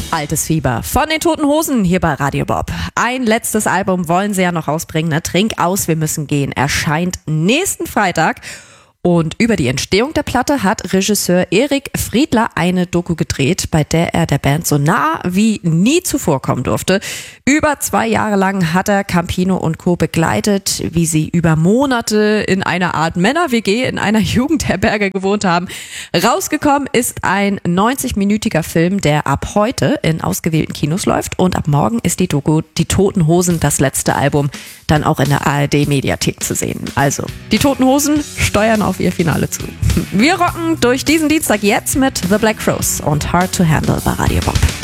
Altes Fieber von den Toten Hosen hier bei Radio Bob. Ein letztes Album wollen sie ja noch rausbringen. Ne? Trink aus, wir müssen gehen. Erscheint nächsten Freitag. Und über die Entstehung der Platte hat Regisseur Erik Friedler eine Doku gedreht, bei der er der Band so nah wie nie zuvor kommen durfte. Über 2 Jahre lang hat er Campino und Co. begleitet, wie sie über Monate in einer Art Männer-WG in einer Jugendherberge gewohnt haben. Rausgekommen ist ein 90-minütiger Film, der ab heute in ausgewählten Kinos läuft. Und ab morgen ist die Doku Die Toten Hosen, das letzte Album, dann auch in der ARD-Mediathek zu sehen. Also, die Toten Hosen steuern auf ihr Finale zu. Wir rocken durch diesen Dienstag jetzt mit The Black Crowes und Hard to Handle bei Radio Bob.